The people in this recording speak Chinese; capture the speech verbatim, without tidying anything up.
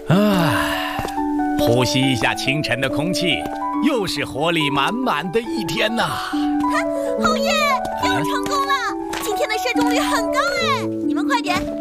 唉，呼吸一下清晨的空气，又是活力满满的一天呐！ 红叶又成功了，今天的射中率很高哎！你们快点